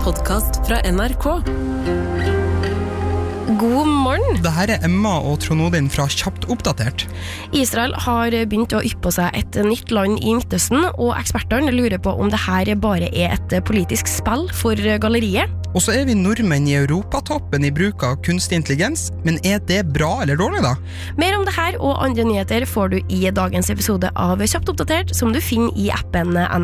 podcast fra NRK. God morgen. Det her Emma og Trond Odin fra Kjapt oppdatert. Israel har begynt å yppe seg et nytt land I Midtøsten, og eksperterne lurer på om det her bare et politisk spill for galleriet. Og så vi nordmenn I Europatoppen I bruk av kunstig intelligens, men det bra eller dårlig da? Mer om det her og andre nyheter får du I dagens episode av Kjapt oppdatert, som du finner I appen NRK.